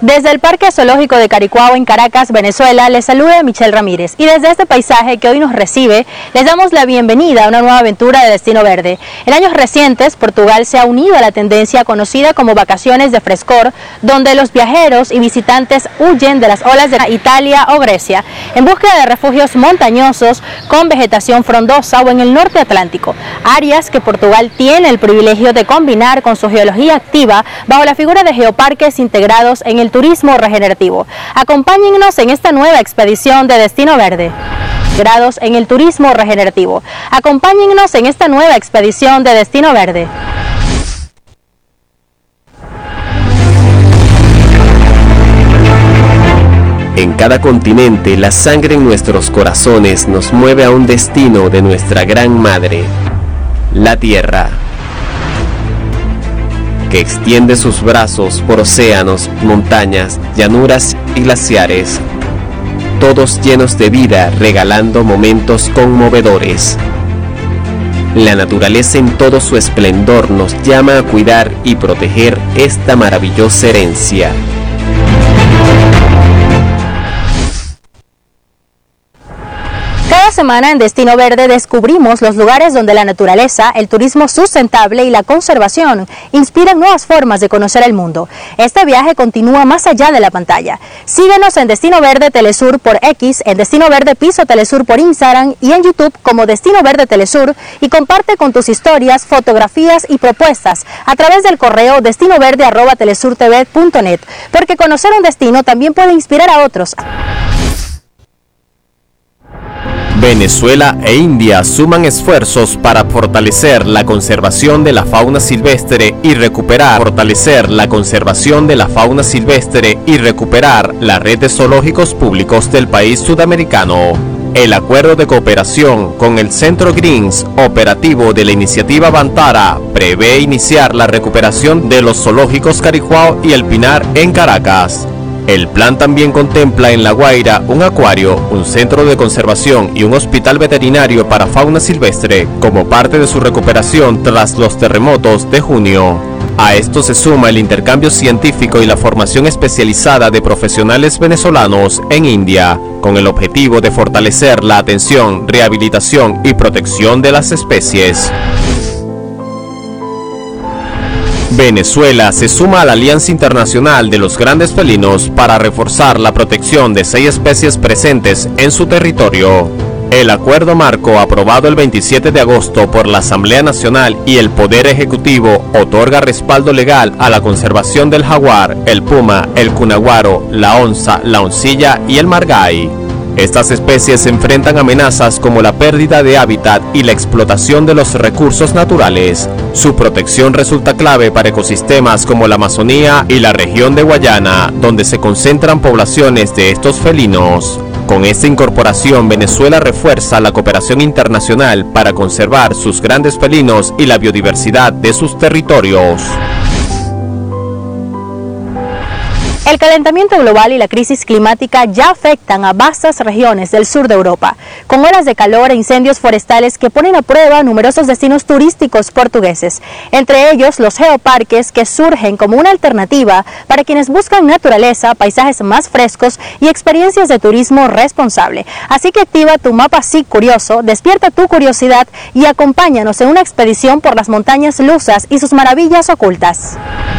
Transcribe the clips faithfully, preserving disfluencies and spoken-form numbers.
Desde el Parque Zoológico de Caricuao en Caracas, Venezuela, les saluda Michelle Ramírez y desde este paisaje que hoy nos recibe, les damos la bienvenida a una nueva aventura de Destino Verde. En años recientes, Portugal se ha unido a la tendencia conocida como vacaciones de frescor, donde los viajeros y visitantes huyen de las olas de Italia o Grecia en búsqueda de refugios montañosos con vegetación frondosa o en el norte atlántico, áreas que Portugal tiene el privilegio de combinar con su geología activa bajo la figura de geoparques integrados en el turismo regenerativo. Acompáñennos en esta nueva expedición de Destino Verde. Grados en el turismo regenerativo. Acompáñennos en esta nueva expedición de Destino Verde. En cada continente, la sangre en nuestros corazones nos mueve a un destino de nuestra gran madre, la Tierra, que extiende sus brazos por océanos, montañas, llanuras y glaciares, todos llenos de vida, regalando momentos conmovedores. La naturaleza en todo su esplendor nos llama a cuidar y proteger esta maravillosa herencia. Cada semana en Destino Verde descubrimos los lugares donde la naturaleza, el turismo sustentable y la conservación inspiran nuevas formas de conocer el mundo. Este viaje continúa más allá de la pantalla. Síguenos en Destino Verde Telesur por X, en Destino Verde Piso Telesur por Instagram y en YouTube como Destino Verde Telesur, y comparte con tus historias, fotografías y propuestas a través del correo destinoverde arroba telesurtv punto net, porque conocer un destino también puede inspirar a otros. Venezuela e India suman esfuerzos para fortalecer la conservación de la fauna silvestre y recuperar fortalecer la conservación de la fauna silvestre y recuperar la red de zoológicos públicos del país sudamericano. El acuerdo de cooperación con el Centro Greens operativo de la iniciativa Bantara prevé iniciar la recuperación de los zoológicos Caricuao y El Pinar en Caracas. El plan también contempla en La Guaira un acuario, un centro de conservación y un hospital veterinario para fauna silvestre como parte de su recuperación tras los terremotos de junio. A esto se suma el intercambio científico y la formación especializada de profesionales venezolanos en India, con el objetivo de fortalecer la atención, rehabilitación y protección de las especies. Venezuela se suma a la Alianza Internacional de los Grandes Felinos para reforzar la protección de seis especies presentes en su territorio. El acuerdo marco, aprobado el veintisiete de agosto por la Asamblea Nacional y el Poder Ejecutivo, otorga respaldo legal a la conservación del jaguar, el puma, el cunaguaro, la onza, la oncilla y el margay. Estas especies enfrentan amenazas como la pérdida de hábitat y la explotación de los recursos naturales. Su protección resulta clave para ecosistemas como la Amazonía y la región de Guayana, donde se concentran poblaciones de estos felinos. Con esta incorporación, Venezuela refuerza la cooperación internacional para conservar sus grandes felinos y la biodiversidad de sus territorios. El calentamiento global y la crisis climática ya afectan a vastas regiones del sur de Europa, con olas de calor e incendios forestales que ponen a prueba numerosos destinos turísticos portugueses, entre ellos los geoparques, que surgen como una alternativa para quienes buscan naturaleza, paisajes más frescos y experiencias de turismo responsable. Así que activa tu mapa S I C Curioso, despierta tu curiosidad y acompáñanos en una expedición por las montañas lusas y sus maravillas ocultas.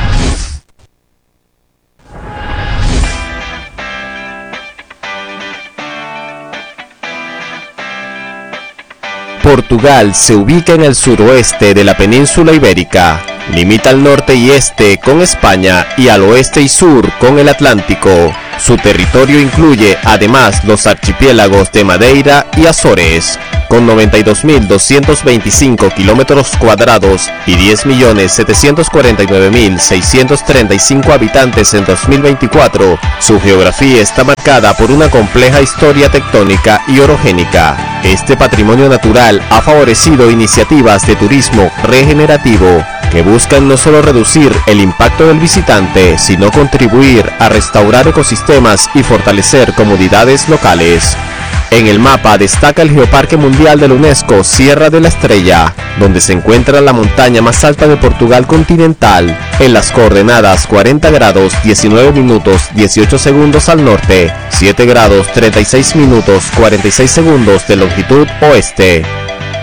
Portugal se ubica en el suroeste de la península ibérica, limita al norte y este con España y al oeste y sur con el Atlántico. Su territorio incluye además los archipiélagos de Madeira y Azores, con noventa y dos mil doscientos veinticinco kilómetros cuadrados y diez millones setecientos cuarenta y nueve mil seiscientos treinta y cinco habitantes en dos mil veinticuatro. Su geografía está marcada por una compleja historia tectónica y orogénica. Este patrimonio natural ha favorecido iniciativas de turismo regenerativo que buscan no solo reducir el impacto del visitante, sino contribuir a restaurar ecosistemas y fortalecer comunidades locales. En el mapa destaca el Geoparque Mundial de la UNESCO Sierra de la Estrella, donde se encuentra la montaña más alta de Portugal continental, en las coordenadas cuarenta grados diecinueve minutos dieciocho segundos al norte, siete grados treinta y seis minutos cuarenta y seis segundos de longitud oeste.